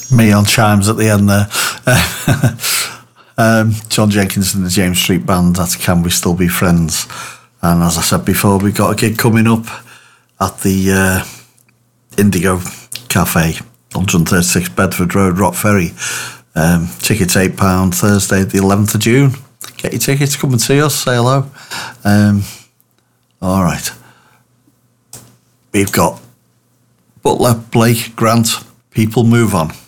Me on chimes at the end there. John Jenkins and the James Street Band, that's Can We Still Be Friends? And as I said before, we've got a gig coming up at the Indigo Cafe, 136 Bedford Road, Rock Ferry. Tickets £8, Thursday the 11th of June. Get your tickets, come and see us, say hello. All right. We've got Butler, Blake, Grant, People Move On.